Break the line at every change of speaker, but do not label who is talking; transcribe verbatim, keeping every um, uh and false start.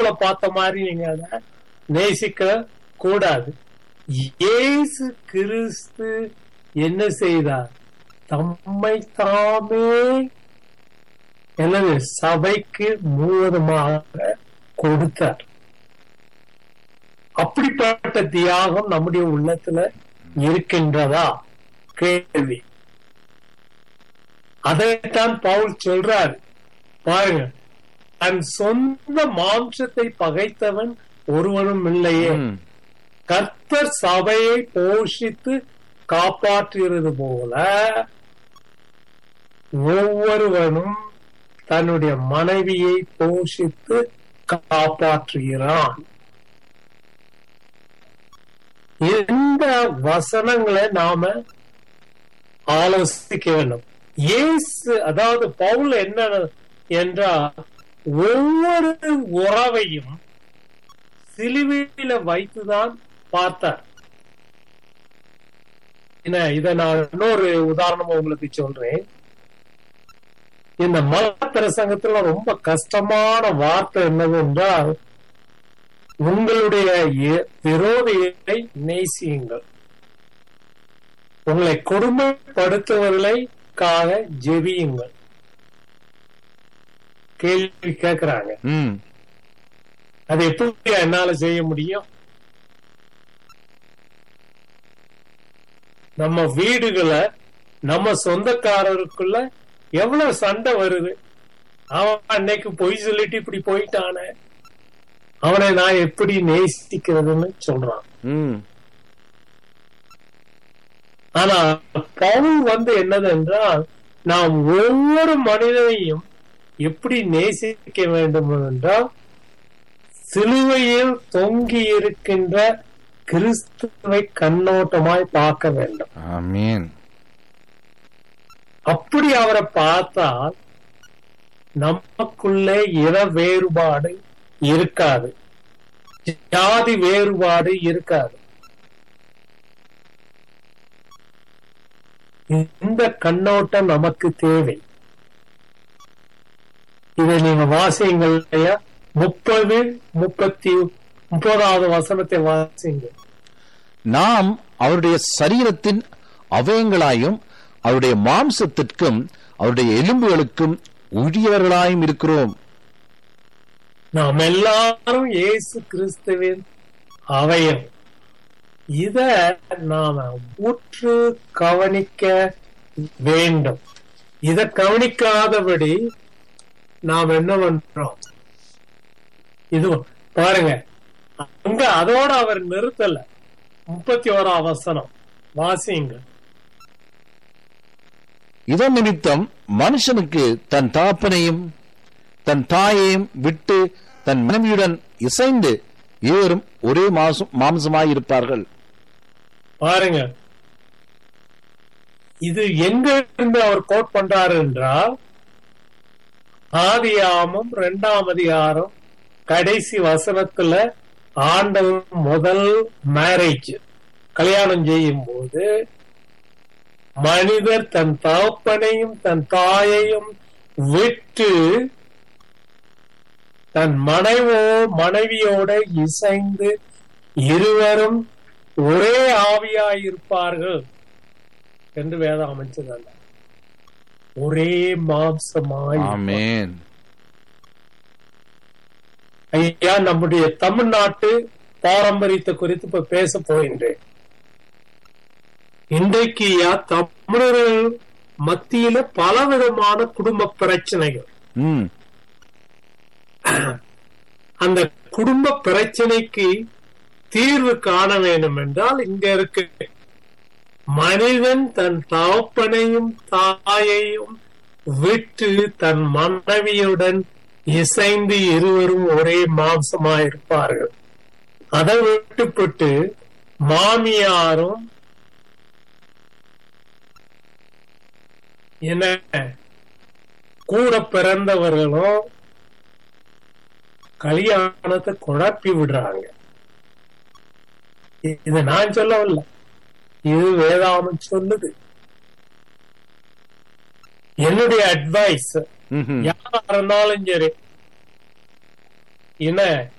சினிமாவை பார்த்த மாதிரி நீங்க அதை நேசிக்க கூடாது. இயேசு கிறிஸ்து என்ன செய்தார்? தம்மை தாமே என்னது சபைக்கு முழுவதுமாக கொடுத்தார். அப்படிப்பட்ட தியாகம் நம்முடைய உள்ளத்துல இருக்கின்றதா? கேள்வி. அதைத்தான் பவுல் சொல்றாரு. பாருங்க, தன் சொந்த மாம்சத்தை பகைத்தவன் ஒருவனும் இல்லையே, கர்த்தர் சபையை போஷித்து காப்பாற்றுகிறது போல ஒவ்வொருவனும் தன்னுடைய மனைவியை போஷித்து காப்பாற்றுகிறான். இந்த வசனங்களை நாம ஆலோசிக்க வேண்டும். இயேசு அதாவது பவுல் என்ன என்றால் ஒவ்வொரு உறவையும் சிலுவையில வைத்துதான் பார்த்தார். இத நான் இன்னொரு உதாரணம் உங்களுக்கு சொல்றேன். இந்த மத பிரசங்கத்துல ரொம்ப கஷ்டமான வார்த்தை என்னவென்றால், உங்களுடைய விரோதியை நேசியுங்கள், உங்களை கொடுமைப்படுத்துவதற்காக ஜெபியுங்கள். கேள்வி கேட்கிறாங்க, அது எப்படி என்னால செய்ய முடியும்? நம்ம வீடுகளை நம்ம சொந்தக்காரருக்குள்ள எவ்வளவு சண்டை வருது. அவன் அன்னைக்கு பொய் சொல்லிட்டு இப்படி போயிட்டானே, அவனை நான் எப்படி நேசிக்கிறதுன்னு சொல்றான். ஆனா பவுல் வந்து என்னது என்றால், நாம் ஒவ்வொரு மனிதனையும் எப்படி நேசிக்க வேண்டும் என்றால், சிலுவையில் தொங்கி இருக்கின்ற கிறிஸ்துவை கண்ணோட்டமாய் பார்க்க வேண்டும்.
ஆமென்.
அப்படி அவரை பார்த்தால் நமக்குள்ளே இன வேறுபாடு இருக்காது, ஜாதி வேறுபாடு இருக்காது. இந்த கண்ணோட்டம் நமக்கு தேவை. இதை நீங்க வாசியுங்கள் இல்லையா? முப்பது முப்பத்தி முப்பதாவது வசனத்தை வாசிங்க.
நாம் அவருடைய சரீரத்தின் அவயங்களாயும் அவருடைய மாம்சத்திற்கும் அவருடைய எலும்புகளுக்கும் உரியவர்களாயும் இருக்கிறோம்.
நாம் எல்லாரும் இயேசு கிறிஸ்துவின் அவயம். இத நாம உற்று கவனிக்க வேண்டும். இத கவனிக்காதபடி நாம் என்ன பண்றோம்? இது பாருங்க, அங்க அதோட அவர் நிறுத்தல. முப்பத்தி ஓராம் வசனம் வாசிங்க.
இதன் நிமித்தம் மனுஷனுக்கு தன் தகப்பனையும் தன் தாயையும் விட்டு தன் மனைவியுடன் இசைந்து இருவரும் ஒரே மாம்சமாயிருப்பார்கள். பாருங்க,
இது எங்க இருந்து அவர் கோட் பண்றாரு என்றால், ஆதியாகமம் இரண்டாம் அதிகாரம் கடைசி வசனத்துல ஆண்டவர் முதல் மேரேஜ் கல்யாணம் செய்யும் போது மனிதர் தன் தகப்பனையும் தன் தாயையும் விட்டு தன் மனைவோ மனைவியோட இசைந்து இருவரும் ஒரே ஆவியாயிருப்பார்கள் என்று வேதம் அமைச்சதல்ல, ஒரே மாம்சமாய்.
ஆமென்.
ஐயா, நம்முடைய தமிழ்நாட்டு பாரம்பரியத்தை குறித்து இப்ப பேச போகின்றேன். இன்றைக்கு தமிழர்கள் மத்தியில பலவிதமான குடும்ப பிரச்சனைகள். அந்த குடும்ப பிரச்சனைக்கு தீர்வு காண வேண்டும் என்றால் இங்க இருக்கு, மனிதன் தன் தகப்பனையும் தாயையும் விட்டு தன் மனைவியுடன் இசைந்து இருவரும் ஒரே மாம்சமாயிருப்பார்கள். அதை விட்டுப்பட்டு மாமியாரும் என்ன கூட பிறந்தவர்களும் கல்யாணத்தை குழப்பி விடுறாங்க. இது நான் சொல்லவில்லை, இது வேதாகமம் சொல்லுது. என்னுடைய அட்வைஸ் யாரா இருந்தாலும் சரி, என்ன